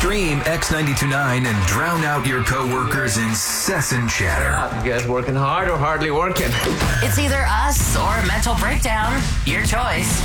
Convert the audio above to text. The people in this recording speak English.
Stream X92.9 and drown out your coworkers' incessant chatter. You guys working hard or hardly working? It's either us or a mental breakdown. Your choice.